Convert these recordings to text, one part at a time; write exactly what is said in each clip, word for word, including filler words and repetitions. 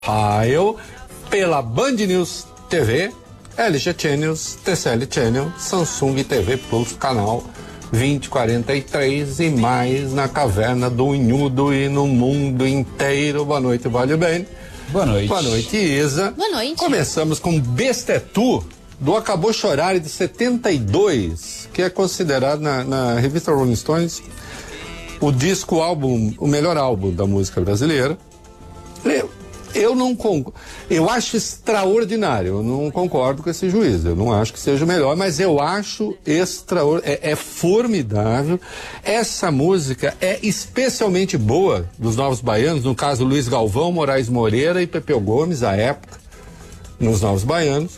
Raio, pela Band News T V, L G Channels, T C L Channel, Samsung T V Plus, canal vinte quarenta e três e mais na Caverna do Unhudo e no mundo inteiro. Boa noite, Vale Bem. Boa noite. Boa noite, Isa. Boa noite. Começamos com Bestetu, do Acabou Chorar, de setenta e dois, que é considerado na, na revista Rolling Stones o disco álbum, o melhor álbum da música brasileira. Eu, eu não concordo, eu acho extraordinário, eu não concordo com esse juízo, eu não acho que seja o melhor, mas eu acho extraordinário, é, é formidável. Essa música é especialmente boa dos Novos Baianos, no caso Luiz Galvão, Moraes Moreira e Pepeu Gomes, à época, nos Novos Baianos,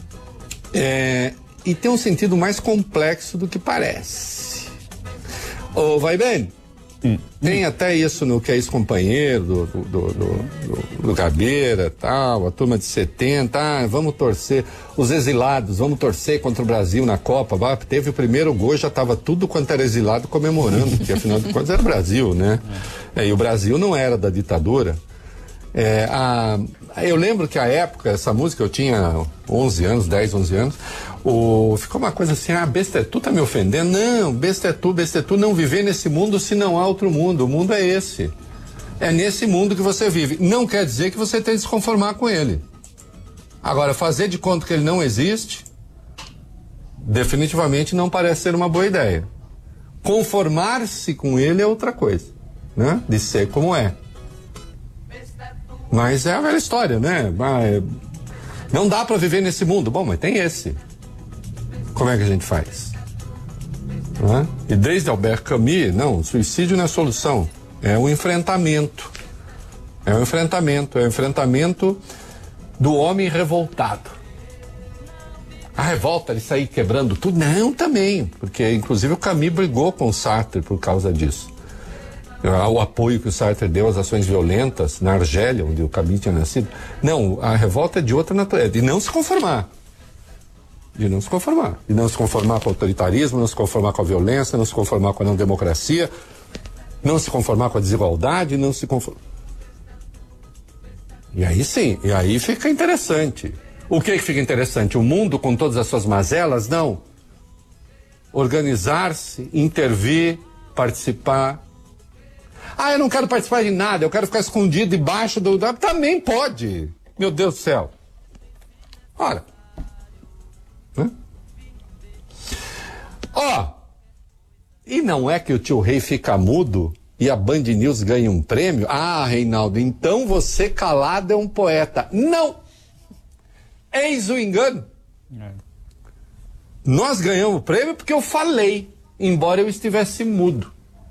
é, e tem um sentido mais complexo do que parece. Ô, vai bem? Hum. Tem hum. até isso no que é ex-companheiro do, do, do, do, do Gabeira, tal, a turma de setenta, ah, vamos torcer, os exilados, vamos torcer contra o Brasil na Copa. Ah, teve o primeiro gol, já estava tudo quanto era exilado comemorando, porque afinal de contas era o Brasil, né? É, e o Brasil não era da ditadura. É, a, eu lembro que a época, essa música, eu tinha onze anos, dez, onze anos, o, ficou uma coisa assim, ah, Bestetu tá me ofendendo? Não, Bestetu, Bestetu, não viver nesse mundo se não há outro mundo, o mundo é esse. É nesse mundo que você vive. Não quer dizer que você tem que se conformar com ele. Agora, fazer de conta que ele não existe, definitivamente não parece ser uma boa ideia. Conformar-se com ele é outra coisa, né? De ser como é. Mas é a velha história, né? Não dá para viver nesse mundo. Bom, mas tem esse. Como é que a gente faz? Não é? E desde Albert Camus, não, suicídio não é solução. É um enfrentamento. É um enfrentamento. É um enfrentamento do homem revoltado. A revolta, ele sair quebrando tudo? Não, também. Porque, inclusive, o Camus brigou com o Sartre por causa disso. O apoio que o Sartre deu às ações violentas na Argélia, onde o Camus tinha nascido. Não, a revolta é de outra natureza, de não se conformar. De não se conformar. De não se conformar com o autoritarismo, não se conformar com a violência, não se conformar com a não democracia, não se conformar com a desigualdade, não se conformar. E aí sim, e aí fica interessante. O que que fica interessante? O mundo com todas as suas mazelas? Não. Organizar-se, intervir, participar. Ah, eu não quero participar de nada, eu quero ficar escondido debaixo do... Também pode. Meu Deus do céu. Ora. Hã? Ó. E não é que o tio Rei fica mudo e a Band News ganha um prêmio? Ah, Reinaldo, então você calado é um poeta. Não. Eis o engano. É. Nós ganhamos o prêmio porque eu falei, embora eu estivesse mudo.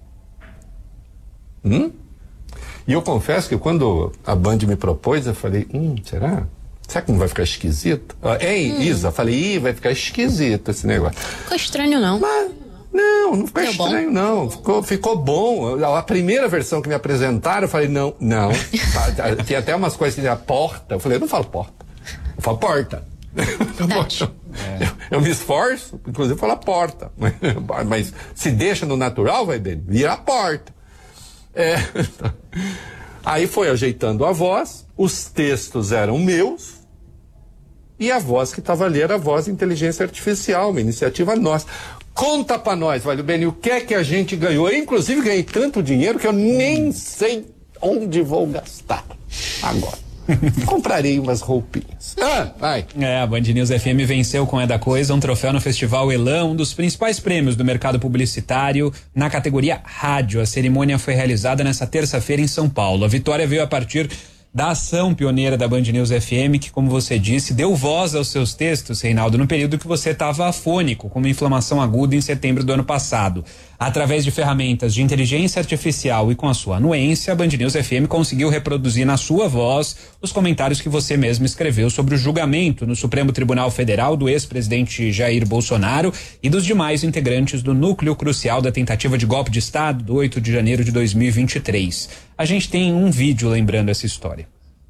Hum? E eu confesso que quando a Band me propôs, eu falei, hum, será? Será que não vai ficar esquisito? Ah, ei, hum. Isa, falei, ih, vai ficar esquisito esse negócio. Ficou estranho, não. Mas, não, não ficou Deu estranho, bom? não. Ficou, ficou bom. A primeira versão que me apresentaram, eu falei, não, não. Tinha até umas coisas que dizia porta. Eu falei, eu não falo porta. Eu falo porta. É. Eu, eu me esforço, inclusive, falar porta. Mas, mas se deixa no natural, vai bem, vira a porta. É. Aí foi ajeitando a voz, os textos eram meus e a voz que estava ali era a voz de inteligência artificial, uma iniciativa nossa. Conta pra nós, Vale Bem, o que é que a gente ganhou? Eu, inclusive, ganhei tanto dinheiro que eu nem sei onde vou gastar agora. Comprarei umas roupinhas. Ah, vai. É, a Band News F M venceu com É da Coisa um troféu no Festival Elan, um dos principais prêmios do mercado publicitário na categoria rádio. A cerimônia foi realizada nesta terça-feira em São Paulo. A vitória veio a partir da ação pioneira da Band News F M, que, como você disse, deu voz aos seus textos, Reinaldo, no período que você estava afônico, com uma inflamação aguda em setembro do ano passado. Através de ferramentas de inteligência artificial e com a sua anuência, a Band News F M conseguiu reproduzir na sua voz os comentários que você mesmo escreveu sobre o julgamento no Supremo Tribunal Federal do ex-presidente Jair Bolsonaro e dos demais integrantes do núcleo crucial da tentativa de golpe de Estado do oito de janeiro de dois mil e vinte e três. A gente tem um vídeo lembrando essa história.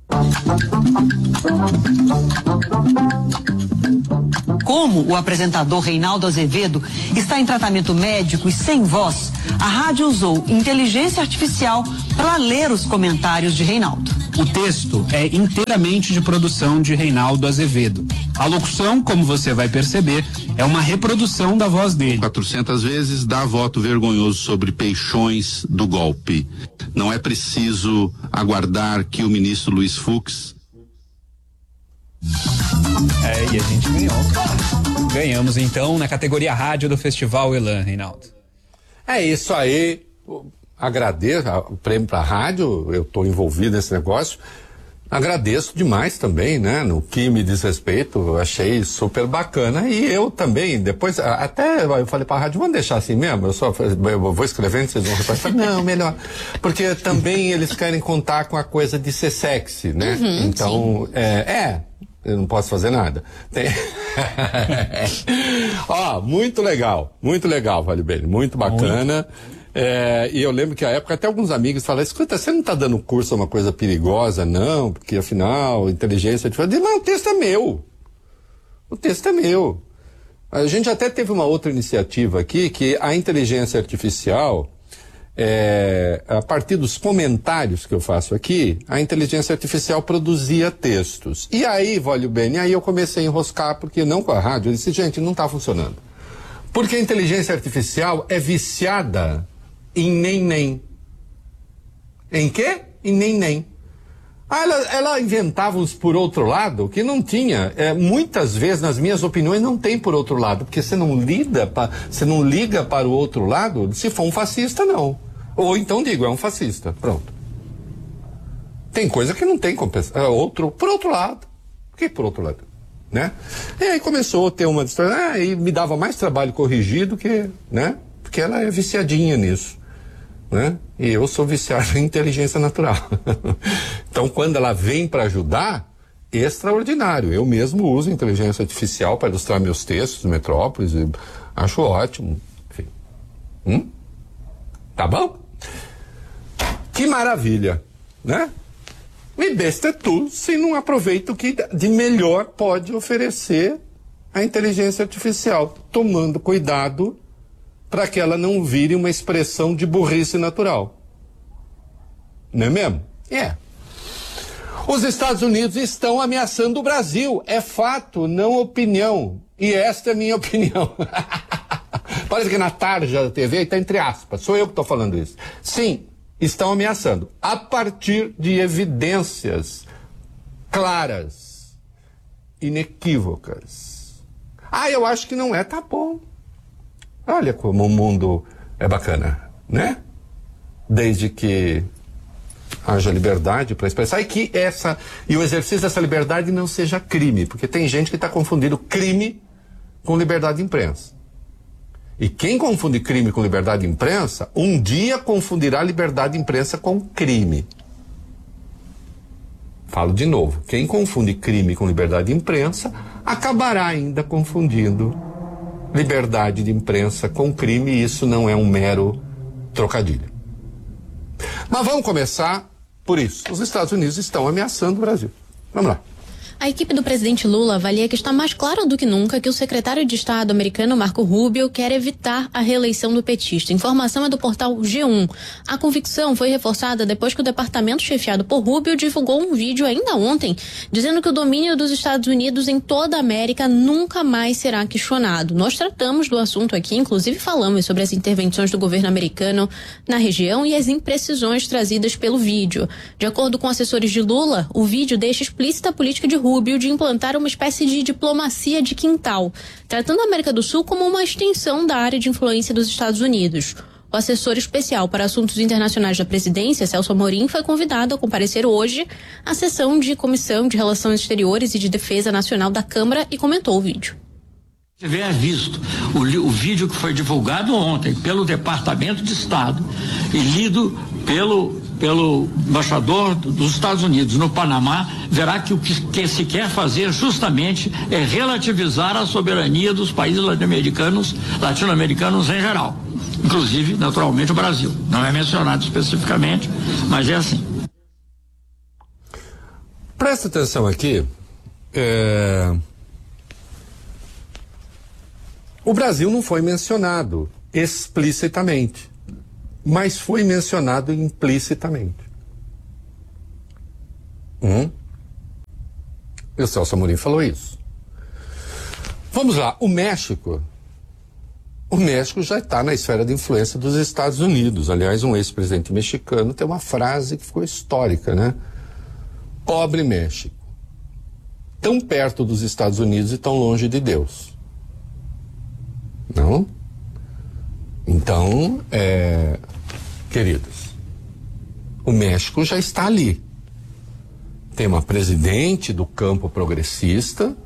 Como o apresentador Reinaldo Azevedo está em tratamento médico e sem voz, a rádio usou inteligência artificial para ler os comentários de Reinaldo. O texto é inteiramente de produção de Reinaldo Azevedo. A locução, como você vai perceber, é uma reprodução da voz dele. quatrocentas vezes dá voto vergonhoso sobre peixões do golpe. Não é preciso aguardar que o ministro Luiz Fux... É, e a gente ganhou. Ganhamos então na categoria rádio do Festival Elan, Reinaldo. É isso aí. Agradeço o prêmio para a rádio, eu estou envolvido nesse negócio. Agradeço demais também, né? No que me diz respeito, eu achei super bacana. E eu também, depois, até eu falei para a rádio, vamos deixar assim mesmo? Eu só eu vou escrevendo, vocês vão repassar. Não, melhor. Porque também eles querem contar com a coisa de ser sexy, né? Uhum, então, é, é, eu não posso fazer nada. Tem... Ó, muito legal, muito legal, Vale Bem, muito bacana. Muito. É, e eu lembro que à época até alguns amigos falaram, escuta, você não está dando curso a uma coisa perigosa, não, porque afinal, inteligência artificial. Eu disse, mas o texto é meu. O texto é meu. A gente até teve uma outra iniciativa aqui, que a inteligência artificial, é, a partir dos comentários que eu faço aqui, a inteligência artificial produzia textos. E aí, Vale Bem, aí eu comecei a enroscar, porque não com a rádio, eu disse, gente, não está funcionando. Porque a inteligência artificial é viciada em nem-nem. Em quê? Em nem-nem. Ah, ela, ela inventava uns por outro lado que não tinha. É, muitas vezes, nas minhas opiniões, não tem por outro lado, porque você não lida, pra, você não liga para o outro lado, se for um fascista, não. Ou então digo, é um fascista. Pronto. Tem coisa que não tem compensação. É outro, por outro lado. Por que por outro lado? Né? E aí começou a ter uma história, ah, e me dava mais trabalho corrigir do que, né? Porque ela é viciadinha nisso, né? E eu sou viciado em inteligência natural. Então, quando ela vem para ajudar, extraordinário. Eu mesmo uso inteligência artificial para ilustrar meus textos, Metrópolis, e acho ótimo. Enfim. Hum? Tá bom? Que maravilha, né? E besta é tu se não aproveita o que de melhor pode oferecer a inteligência artificial, tomando cuidado para que ela não vire uma expressão de burrice natural. Não é mesmo? É. Os Estados Unidos estão ameaçando o Brasil. É fato, não opinião. E esta é minha opinião. Parece que na tarja da T V está entre aspas. Sou eu que estou falando isso. Sim. Estão ameaçando, a partir de evidências claras, inequívocas. Ah, eu acho que não é, tá bom. Olha como o mundo é bacana, né? Desde que haja liberdade para expressar e que essa, e o exercício dessa liberdade não seja crime, porque tem gente que está confundindo crime com liberdade de imprensa. E quem confunde crime com liberdade de imprensa, um dia confundirá liberdade de imprensa com crime. Falo de novo, quem confunde crime com liberdade de imprensa, acabará ainda confundindo liberdade de imprensa com crime, e isso não é um mero trocadilho. Mas vamos começar por isso. Os Estados Unidos estão ameaçando o Brasil. Vamos lá. A equipe do presidente Lula avalia que está mais claro do que nunca que o secretário de Estado americano Marco Rubio quer evitar a reeleição do petista. A informação é do portal G um. A convicção foi reforçada depois que o departamento chefiado por Rubio divulgou um vídeo ainda ontem dizendo que o domínio dos Estados Unidos em toda a América nunca mais será questionado. Nós tratamos do assunto aqui, inclusive falamos sobre as intervenções do governo americano na região e as imprecisões trazidas pelo vídeo. De acordo com assessores de Lula, o vídeo deixa explícita a política de Rubio de implantar uma espécie de diplomacia de quintal, tratando a América do Sul como uma extensão da área de influência dos Estados Unidos. O assessor especial para assuntos internacionais da presidência, Celso Amorim, foi convidado a comparecer hoje à sessão de Comissão de Relações Exteriores e de Defesa Nacional da Câmara e comentou o vídeo. Você tenha visto o, o vídeo que foi divulgado ontem pelo Departamento de Estado e lido pelo pelo embaixador dos Estados Unidos no Panamá, verá que o que, que se quer fazer justamente é relativizar a soberania dos países latino-americanos, latino-americanos em geral, inclusive, naturalmente, o Brasil. Não é mencionado especificamente, mas é assim. Presta atenção aqui. É... O Brasil não foi mencionado explicitamente, mas foi mencionado implicitamente. Hum? E o Celso Amorim falou isso. Vamos lá, o México. O México já está na esfera de influência dos Estados Unidos. Aliás, um ex-presidente mexicano tem uma frase que ficou histórica, né? Pobre México. Tão perto dos Estados Unidos e tão longe de Deus. Não? Então, é, queridos, o México já está ali. Tem uma presidente do campo progressista,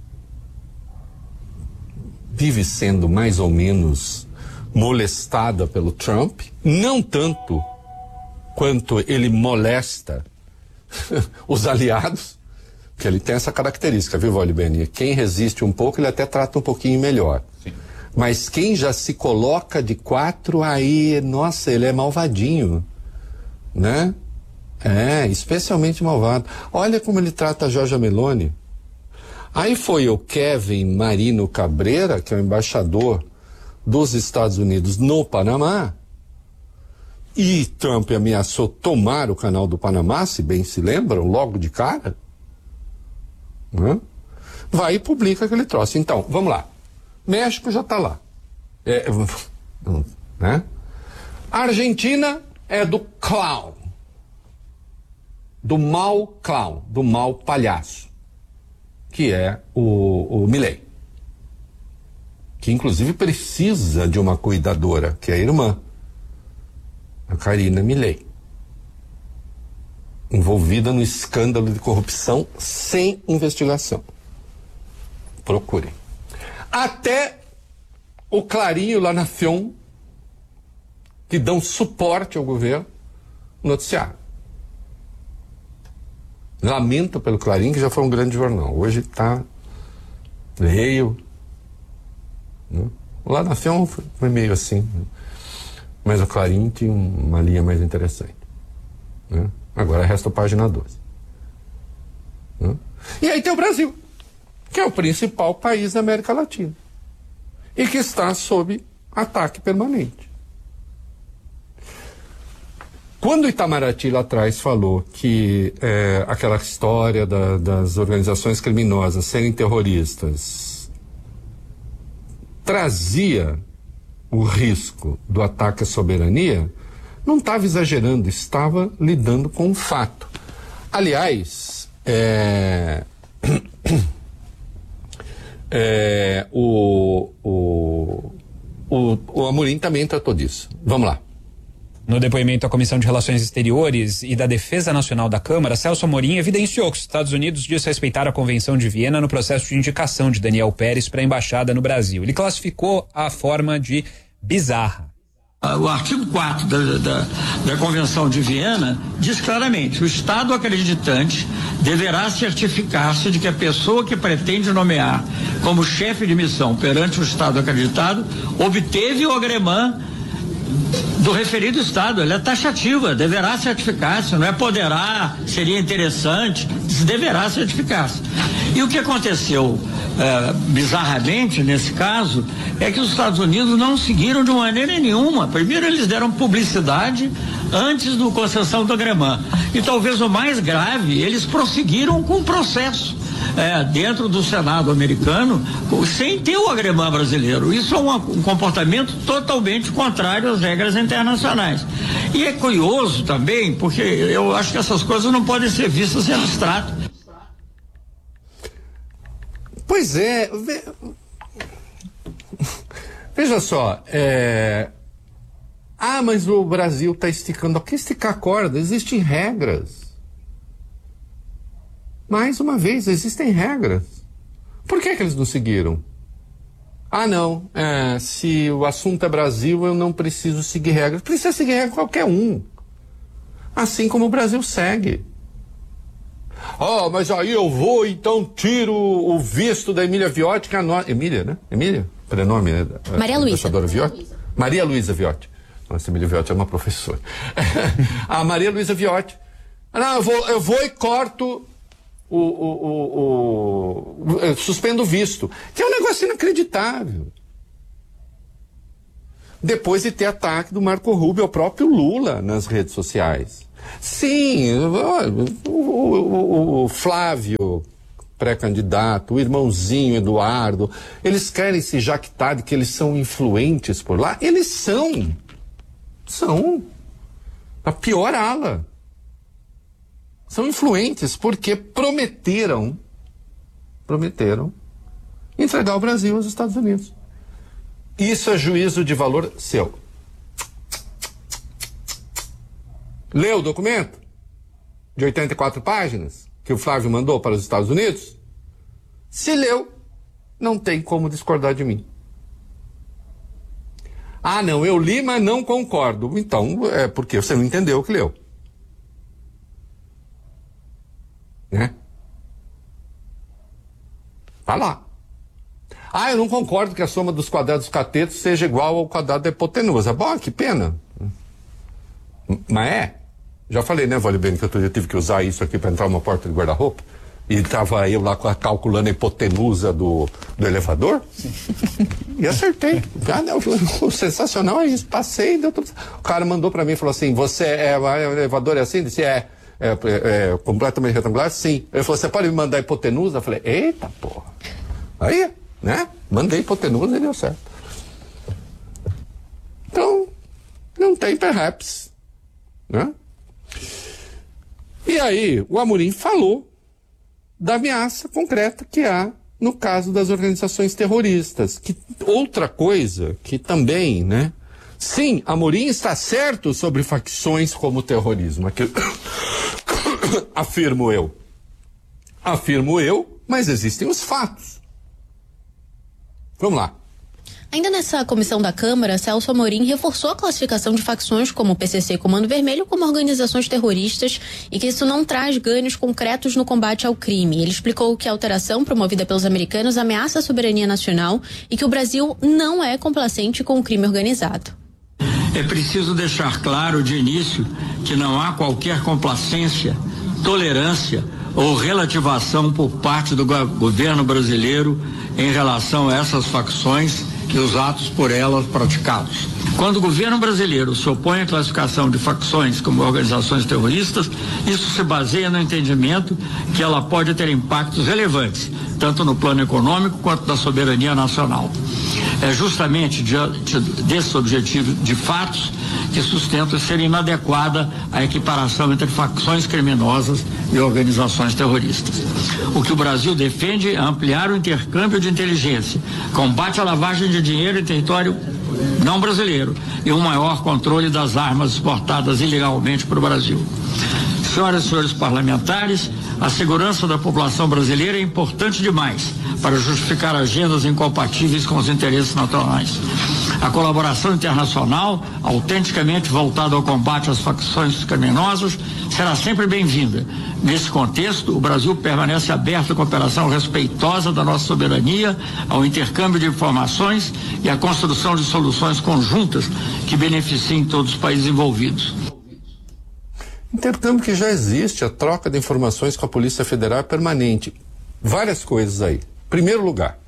vive sendo mais ou menos molestada pelo Trump, não tanto quanto ele molesta os aliados, porque ele tem essa característica, viu, Valibeni? Quem resiste um pouco, ele até trata um pouquinho melhor. Sim. Mas quem já se coloca de quatro, aí, nossa, ele é malvadinho, né? É, especialmente malvado. Olha como ele trata a Giorgia Meloni. Aí foi o Kevin Marino Cabreira, que é o embaixador dos Estados Unidos no Panamá, e Trump ameaçou tomar o canal do Panamá, se bem se lembram, logo de cara. Né? Vai e publica aquele troço. Então, vamos lá. México já está lá. É, né? A Argentina é do clown. Do mal clown, do mal palhaço, que é o, o Milei, que inclusive precisa de uma cuidadora, que é a irmã, a Karina Milei, envolvida no escândalo de corrupção sem investigação. Procurem. Até o Clarim e o La Nación, que dão suporte ao governo, noticiaram. Lamento pelo Clarim, que já foi um grande jornal. Hoje está veio. Né? O La Nación foi, foi meio assim. Né? Mas o Clarim tinha uma linha mais interessante. Né? Agora resta a página doze. Né? E aí tem o Brasil, que é o principal país da América Latina. E que está sob ataque permanente. Quando o Itamaraty lá atrás falou que é, aquela história da, das organizações criminosas serem terroristas trazia o risco do ataque à soberania, não estava exagerando, estava lidando com um fato. Aliás, é, é, o, o, o, o Amorim também tratou disso. Vamos lá. No depoimento à Comissão de Relações Exteriores e da Defesa Nacional da Câmara, Celso Amorim evidenciou que os Estados Unidos desrespeitaram a Convenção de Viena no processo de indicação de Daniel Pérez para a embaixada no Brasil. Ele classificou a forma de bizarra. O artigo quarto da, da, da Convenção de Viena diz claramente: o Estado acreditante deverá certificar-se de que a pessoa que pretende nomear como chefe de missão perante o Estado acreditado obteve o agremã do referido Estado. Ela é taxativa, deverá certificar-se, não é poderá, seria interessante, deverá certificar-se. E o que aconteceu é, bizarramente nesse caso é que os Estados Unidos não seguiram de maneira nenhuma. Primeiro eles deram publicidade antes do concessão do agremã. E talvez o mais grave, eles prosseguiram com o processo É, dentro do Senado americano, sem ter o agremã brasileiro. Isso é uma, um comportamento totalmente contrário às regras internacionais. E é curioso também, porque eu acho que essas coisas não podem ser vistas em abstrato. Pois é, ve... veja só, é... ah, mas o Brasil está esticando. Que esticar a corda? Existem regras. Mais uma vez, existem regras. Por que que eles não seguiram? Ah, não, é, se o assunto é Brasil, eu não preciso seguir regras. Precisa seguir regra qualquer um. Assim como o Brasil segue. Oh, mas aí eu vou, então tiro o visto da Emília Viotti, que é a no... Emília, né? Emília? Prenome, né? Maria Luísa. Viotti? Maria Luísa Viotti. Nossa, Emília Viotti é uma professora. A Maria Luísa Viotti. Não, eu vou, eu vou e corto... O, o, o, o, o suspendo o visto, que é um negócio inacreditável. depois de ter ataque do Marco Rubio ao próprio Lula nas redes sociais. Sim, o, o, o Flávio, pré-candidato, o irmãozinho Eduardo, eles querem se jactar de que eles são influentes por lá. Eles são. São. A pior ala. São influentes porque prometeram, prometeram entregar o Brasil aos Estados Unidos. Isso é juízo de valor seu. Leu o documento de oitenta e quatro páginas que o Flávio mandou para os Estados Unidos? Se leu, não tem como discordar de mim. Ah, não, eu li, mas não concordo. Então, é porque você não entendeu o que leu. Né? Tá lá. Ah, eu não concordo que a soma dos quadrados dos catetos seja igual ao quadrado da hipotenusa. Bom, que pena. Mas é. Já falei, né, Vale Bem, que eu tive que usar isso aqui para entrar uma porta de guarda-roupa? E tava eu lá calculando a hipotenusa do, do elevador? E acertei. Ah, não, o sensacional é isso. Passei, deu tudo. O cara mandou para mim e falou assim: você é, o elevador é assim? Eu disse: é, é, é, é completamente retangular? Sim. Ele falou: você pode me mandar a hipotenusa? Eu falei: eita porra. Aí, né? Mandei hipotenusa e deu certo. Então, não tem perhaps, né? E aí, o Amorim falou da ameaça concreta que há no caso das organizações terroristas. Que outra coisa que também, né? Sim, Amorim está certo sobre facções como o terrorismo. Aqui, afirmo eu. Afirmo eu, mas existem os fatos. Vamos lá. Ainda nessa comissão da Câmara, Celso Amorim reforçou a classificação de facções como o P C C e Comando Vermelho como organizações terroristas e que isso não traz ganhos concretos no combate ao crime. Ele explicou que a alteração promovida pelos americanos ameaça a soberania nacional e que o Brasil não é complacente com o crime organizado. É preciso deixar claro de início que não há qualquer complacência, tolerância ou relativação por parte do governo brasileiro em relação a essas facções e os atos por elas praticados. Quando o governo brasileiro se opõe à classificação de facções como organizações terroristas, isso se baseia no entendimento que ela pode ter impactos relevantes, tanto no plano econômico quanto da soberania nacional. É justamente diante desse objetivo de fatos que sustenta ser inadequada a equiparação entre facções criminosas e organizações terroristas. O que o Brasil defende é ampliar o intercâmbio de inteligência, combate à lavagem de dinheiro em território não brasileiro e um maior controle das armas exportadas ilegalmente para o Brasil. Senhoras e senhores parlamentares, a segurança da população brasileira é importante demais para justificar agendas incompatíveis com os interesses nacionais. A colaboração internacional, autenticamente voltada ao combate às facções criminosas, será sempre bem-vinda. Nesse contexto, o Brasil permanece aberto à cooperação respeitosa da nossa soberania, ao intercâmbio de informações e à construção de soluções conjuntas que beneficiem todos os países envolvidos. Intercâmbio que já existe, a troca de informações com a Polícia Federal é permanente. Várias coisas aí. Primeiro lugar.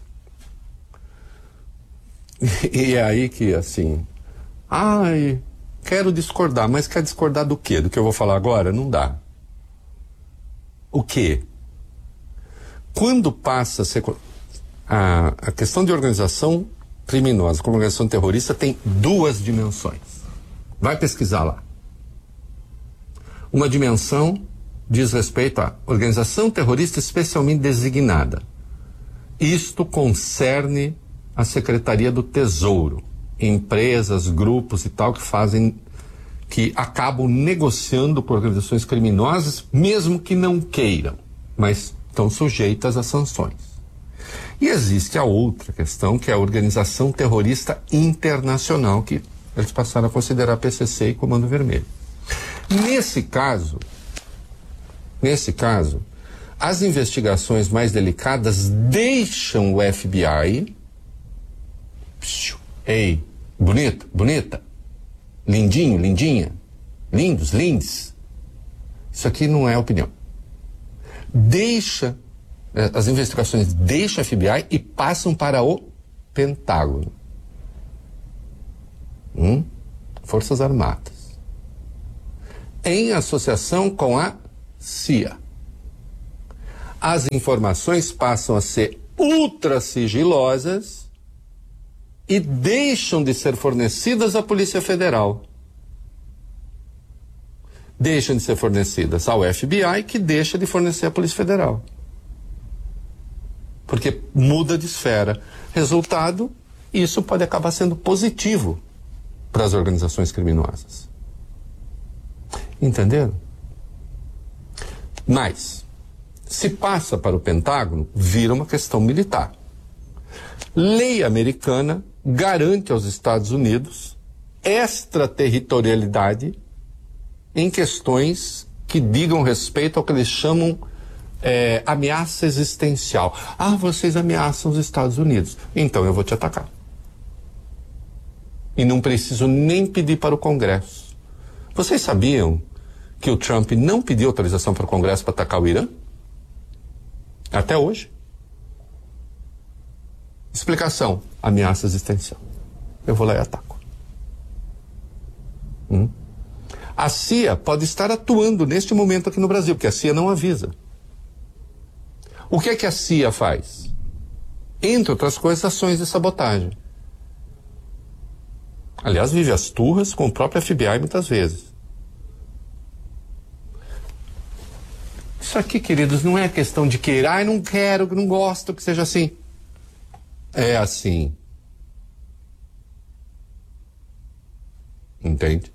E é aí que, assim, ai, quero discordar, mas quer discordar do quê? Do que eu vou falar agora? Não dá. O quê? Quando passa a ser... A, a questão de organização criminosa como organização terrorista tem duas dimensões. Vai pesquisar lá. Uma dimensão diz respeito à organização terrorista especialmente designada. Isto concerne a Secretaria do Tesouro, empresas, grupos e tal que fazem, que acabam negociando com organizações criminosas, mesmo que não queiram, mas estão sujeitas a sanções. E existe a outra questão, que é a organização terrorista internacional, que eles passaram a considerar P C C e Comando Vermelho. Nesse caso, nesse caso, as investigações mais delicadas deixam o F B I. Ei, bonita, bonita, lindinho, lindinha, lindos, lindes. Isso aqui não é opinião. Deixa, as investigações deixam o F B I e passam para o Pentágono. Hum? Forças Armadas. Em associação com a C I A. As informações passam a ser ultra sigilosas e deixam de ser fornecidas à Polícia Federal. Deixam de ser fornecidas ao F B I, que deixa de fornecer à Polícia Federal. Porque muda de esfera. Resultado, isso pode acabar sendo positivo para as organizações criminosas. Entenderam? Mas, se passa para o Pentágono, vira uma questão militar. Lei americana garante aos Estados Unidos extraterritorialidade em questões que digam respeito ao que eles chamam é, ameaça existencial. Ah, vocês ameaçam os Estados Unidos, então eu vou te atacar. E não preciso nem pedir para o Congresso. Vocês sabiam que o Trump não pediu autorização para o Congresso para atacar o Irã? Até hoje. Explicação: ameaça existencial. Eu vou lá e ataco. Hum? A C I A pode estar atuando neste momento aqui no Brasil, porque a C I A não avisa. O que é que a C I A faz? Entre outras coisas, ações de sabotagem. Aliás, vive as turras com o próprio F B I muitas vezes. Isso aqui, queridos, não é questão de querer, ai, não quero, não gosto que seja assim. É assim. Entende?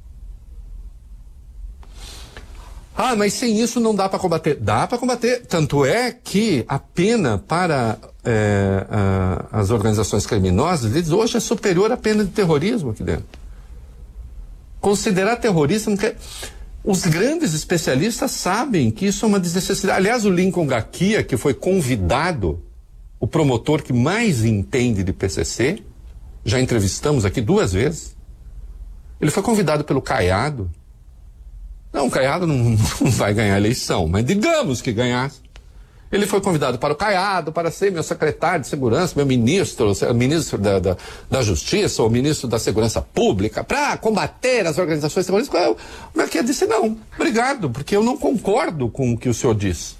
Ah, mas sem isso não dá para combater. Dá para combater. Tanto é que a pena para é, a, as organizações criminosas, eles hoje é superior à pena de terrorismo aqui dentro. Considerar terrorista não quer... Os grandes especialistas sabem que isso é uma desnecessidade. Aliás, o Lincoln Gakia, que foi convidado, o promotor que mais entende de P C C, já entrevistamos aqui duas vezes, ele foi convidado pelo Caiado. Não, o Caiado não, não vai ganhar a eleição, mas digamos que ganhasse. Ele foi convidado para o Caiado, para ser meu secretário de segurança, meu ministro, ministro da, da, da Justiça, ou ministro da Segurança Pública, para combater as organizações terroristas. O Gakia disse não, obrigado, porque eu não concordo com o que o senhor disse.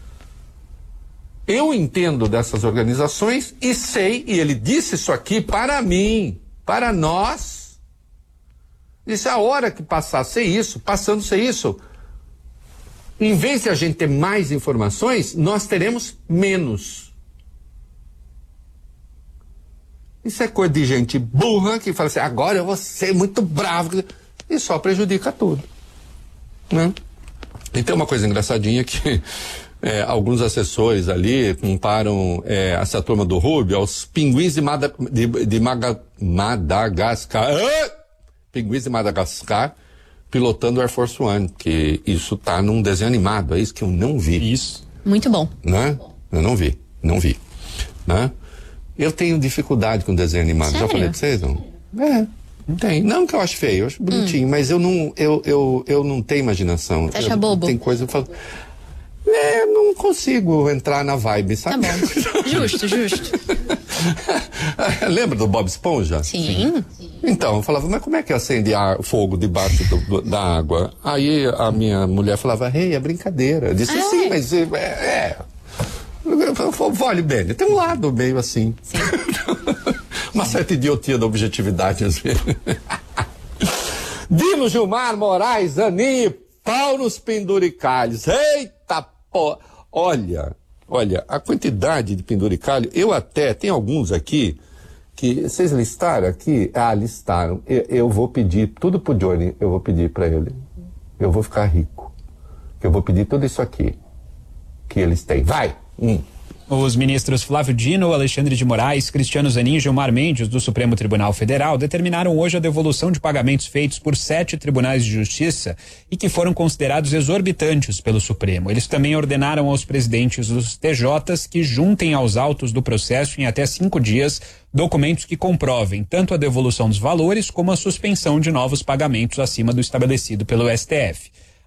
Eu entendo dessas organizações e sei, e ele disse isso aqui para mim, para nós. Disse, a hora que passar a ser isso, passando a ser isso, em vez de a gente ter mais informações, nós teremos menos. Isso é coisa de gente burra que fala assim, agora eu vou ser muito bravo. E só prejudica tudo. Né? E tem uma coisa engraçadinha que é, alguns assessores ali comparam é, essa turma do Rubio aos pinguins de, Mada, de, de Maga, Madagascar. Ah! Pinguins de Madagascar pilotando o Air Force One, que isso tá num desenho animado, é isso que eu não vi. Isso. Muito bom. Né? Eu não vi, não vi. Né? Eu tenho dificuldade com desenho animado. Sério? Já falei pra vocês, não? É, não tem. Não que eu acho feio, eu acho bonitinho, hum. mas eu não, eu, eu, eu não tenho imaginação. Você acha eu, bobo? Tem coisa que eu falo... É, não consigo entrar na vibe, sabe? Tá bom. Justo, justo. Lembra do Bob Esponja? Sim. Então, eu falava, mas como é que acende ar, fogo debaixo do, do, da água? Aí a minha mulher falava, rei, hey, é brincadeira. Eu disse, ah, sim, é? mas é... é. Olha, bem, tem um lado meio assim. Sim. Uma certa idiotia da objetividade, às vezes. Dino Gilmar Moraes, Ani, pau nos penduricalhos. Eita, pô! Olha, olha, a quantidade de penduricalho, eu até, tem alguns aqui, que vocês listaram aqui? Ah, listaram. Eu, eu vou pedir tudo pro Johnny, eu vou pedir para ele. Eu vou ficar rico. Eu vou pedir tudo isso aqui que eles têm. Vai! Hum. Os ministros Flávio Dino, Alexandre de Moraes, Cristiano Zanin e Gilmar Mendes, do Supremo Tribunal Federal, determinaram hoje a devolução de pagamentos feitos por sete tribunais de justiça e que foram considerados exorbitantes pelo Supremo. Eles também ordenaram aos presidentes dos T Js que juntem aos autos do processo em até cinco dias documentos que comprovem tanto a devolução dos valores como a suspensão de novos pagamentos acima do estabelecido pelo S T F.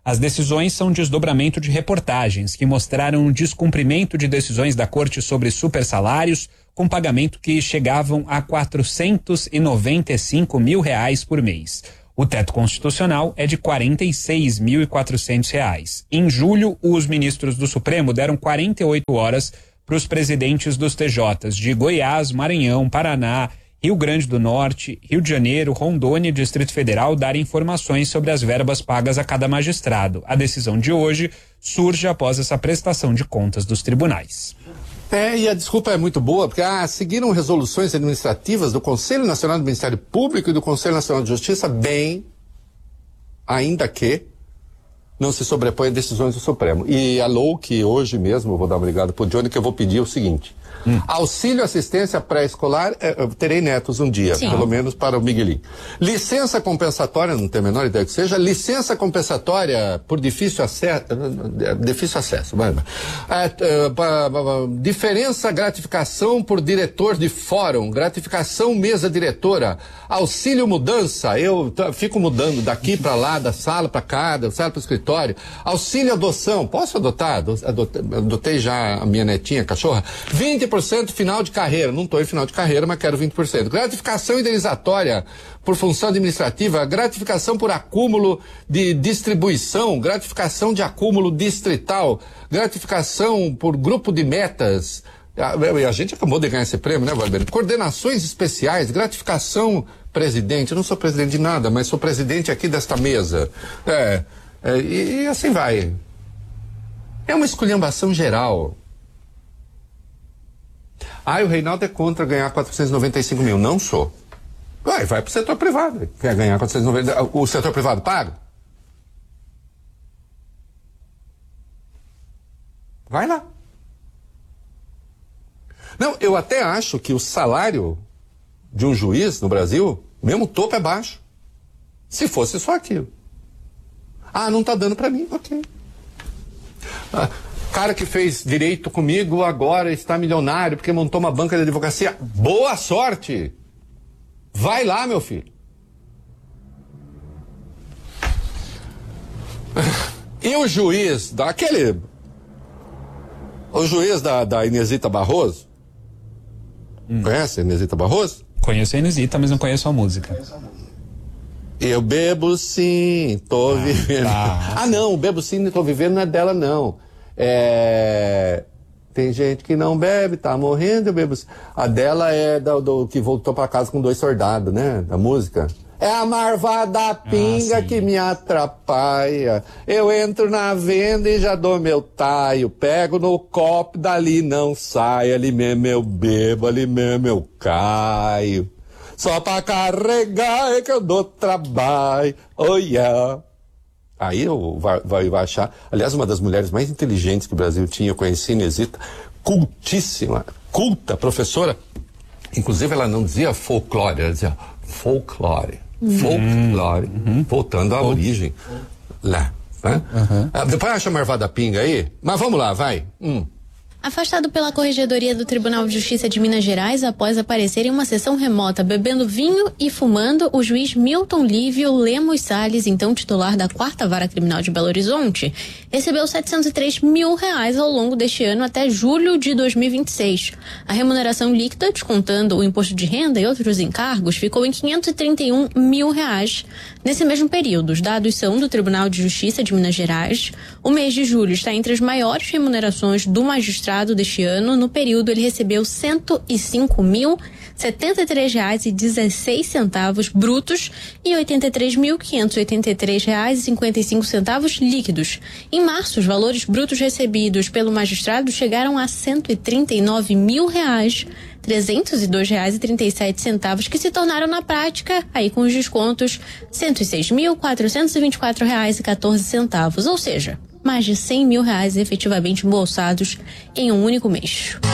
As decisões são desdobramento de reportagens que mostraram o descumprimento de decisões da Corte sobre supersalários, com pagamento que chegavam a quatrocentos e noventa e cinco mil reais por mês. O teto constitucional é de quarenta e seis mil e quatrocentos reais. Em julho, os ministros do Supremo deram quarenta e oito horas para os presidentes dos T Js de Goiás, Maranhão, Paraná, Rio Grande do Norte, Rio de Janeiro, Rondônia e Distrito Federal darem informações sobre as verbas pagas a cada magistrado. A decisão de hoje surge após essa prestação de contas dos tribunais. É, e a desculpa é muito boa, porque ah, seguiram resoluções administrativas do Conselho Nacional do Ministério Público e do Conselho Nacional de Justiça, bem, ainda que não se sobrepõe a decisões do Supremo. E a L O U, que hoje mesmo, eu vou dar uma ligada pro Johnny, que eu vou pedir o seguinte, hum. auxílio assistência pré-escolar, eh, eu terei netos um dia, Sim. pelo menos para o Miguelinho. Licença compensatória, não tenho a menor ideia que seja, licença compensatória por difícil acesso, difícil acesso, vai, vai. É, é, diferença gratificação por diretor de fórum, gratificação mesa diretora, auxílio mudança, eu t- fico mudando daqui para lá, da sala para cá, da sala para o escritório, auxílio adoção, posso adotar? Adotei, adotei já a minha netinha, a cachorra, vinte por cento final de carreira, não estou em final de carreira, mas quero vinte por cento. Gratificação indenizatória por função administrativa, gratificação por acúmulo de distribuição, gratificação de acúmulo distrital, gratificação por grupo de metas. A, a gente acabou de ganhar esse prêmio, né, Valber? Coordenações especiais, gratificação presidente, eu não sou presidente de nada, mas sou presidente aqui desta mesa. É, é e, e assim vai. É uma esculhambação geral. Ah, o Reinaldo é contra ganhar quatrocentos e noventa e cinco mil. Não sou. Vai, vai pro setor privado. Quer ganhar quatrocentos e noventa? O setor privado paga? Vai lá. Não, eu até acho que o salário de um juiz no Brasil, mesmo topo é baixo. Se fosse só aquilo. Ah, não tá dando pra mim? Ok. Ah, cara que fez direito comigo agora está milionário porque montou uma banca de advocacia. Boa sorte! Vai lá, meu filho. E o juiz daquele... O juiz da, da Inesita Barroso? Hum. Conhece a Inesita Barroso? Conheço a Inesita, mas não conheço a música. Eu bebo sim, tô ah, vivendo. Tá. Ah, não, bebo sim, tô vivendo não é dela, não. É... Tem gente que não bebe, tá morrendo, eu bebo sim. A dela é do, do que voltou pra casa com dois soldados, né? Da música. É a marvada pinga ah, que me atrapalha. Eu entro na venda e já dou meu taio. Pego no copo, dali não saio. Ali mesmo eu bebo, ali mesmo eu caio. Só pra carregar é que eu dou trabalho. Oh yeah. Aí eu vai, vai, vai achar. Aliás, uma das mulheres mais inteligentes que o Brasil tinha, eu conheci Inesita, cultíssima, culta, professora. Inclusive ela não dizia folclore, ela dizia folclore. Uhum. Folclore. Uhum. Voltando à Folk. origem. Lá. Né? Uhum. Ah, depois acha a marvada pinga aí. Mas vamos lá, vai. Hum. Afastado pela Corregedoria do Tribunal de Justiça de Minas Gerais após aparecer em uma sessão remota bebendo vinho e fumando, o juiz Milton Lívio Lemos Salles, então titular da quarta Vara Criminal de Belo Horizonte, recebeu setecentos e três mil reais ao longo deste ano até julho de dois mil e vinte e seis. A remuneração líquida, descontando o imposto de renda e outros encargos, ficou em quinhentos e trinta e um mil reais. Nesse mesmo período, os dados são do Tribunal de Justiça de Minas Gerais. O mês de julho está entre as maiores remunerações do magistrado deste ano. No período, ele recebeu cento e cinco mil, setenta e três reais e dezesseis centavos brutos e oitenta e três mil, quinhentos e oitenta e três reais e cinquenta e cinco centavos líquidos. Em março, os valores brutos recebidos pelo magistrado chegaram a cento e trinta e nove mil reais, trezentos e dois reais e trinta e sete centavos, que se tornaram na prática, aí com os descontos, cento e seis mil, quatrocentos e vinte e quatro reais e quatorze centavos, ou seja, mais de cem mil reais efetivamente embolsados em um único mês.